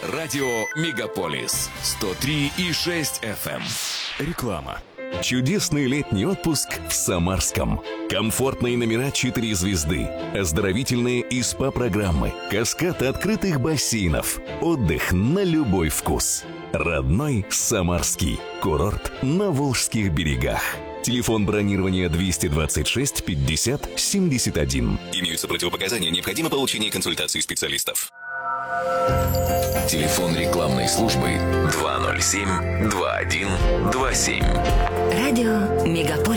Радио Мегаполис 103,6 FM. Реклама. Чудесный летний отпуск в Самарском. Комфортные номера 4 звезды, оздоровительные и СПА-программы, каскад открытых бассейнов, отдых на любой вкус. Родной Самарский. Курорт на Волжских берегах. Телефон бронирования 226 50 71. Имеются противопоказания, необходимо получение консультации специалистов. Телефон рекламной службы 207 21 27. Радио Мегаполис.